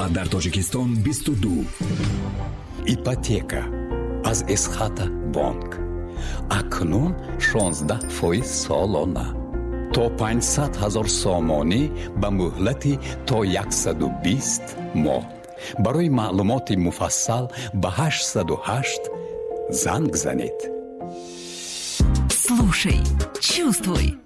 ва дар Тоҷикистон 22. Ипотека аз Эсхата банк акнун 16% солона то 500,000 сомонӣ ба муҳлати то 120 моҳ. барои маълумоти муфассал ба 808 занг занед. Слушай, чувствуй.